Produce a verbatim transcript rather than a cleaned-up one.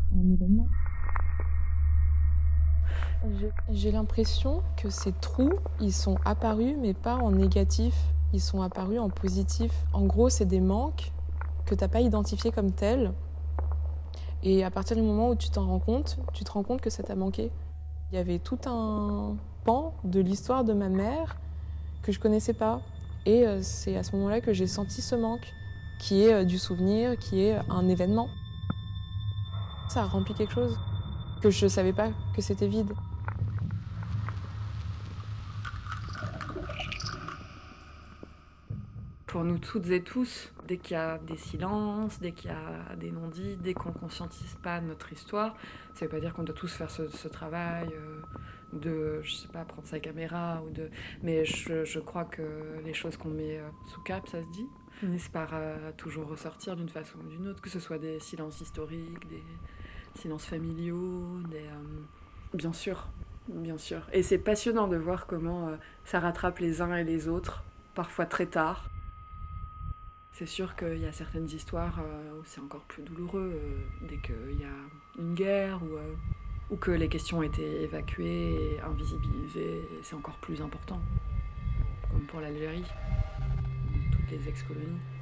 un événement. J'ai, j'ai l'impression que ces trous, ils sont apparus, mais pas en négatif, ils sont apparus en positif. En gros, c'est des manques que t'as pas identifiés comme tels. Et à partir du moment où tu t'en rends compte, tu te rends compte que ça t'a manqué. Il y avait tout un pan de l'histoire de ma mère que je connaissais pas. Et euh, c'est à ce moment-là que j'ai senti ce manque, qui est euh, du souvenir, qui est un événement. Ça a rempli quelque chose que je savais pas que c'était vide. Pour nous toutes et tous, dès qu'il y a des silences, dès qu'il y a des non-dits, dès qu'on ne conscientise pas notre histoire, ça ne veut pas dire qu'on doit tous faire ce, ce travail euh, de, je sais pas, prendre sa caméra ou de... Mais je, je crois que les choses qu'on met euh, sous cap, ça se dit, finissent par euh, toujours ressortir d'une façon ou d'une autre, que ce soit des silences historiques, des silences familiaux, des... Euh... Bien sûr, bien sûr. Et c'est passionnant de voir comment euh, ça rattrape les uns et les autres, parfois très tard. C'est sûr qu'il y a certaines histoires où c'est encore plus douloureux, euh, dès qu'il y a une guerre ou, euh, ou que les questions ont été évacuées et invisibilisées, c'est encore plus important, comme pour l'Algérie, toutes les ex-colonies.